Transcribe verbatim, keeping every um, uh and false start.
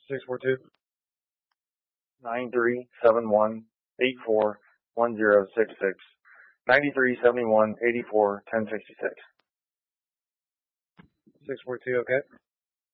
six four two. nine three seven one eight four one zero six six. ninety-three seventy-one eighty-four ten sixty-six. six four two, okay.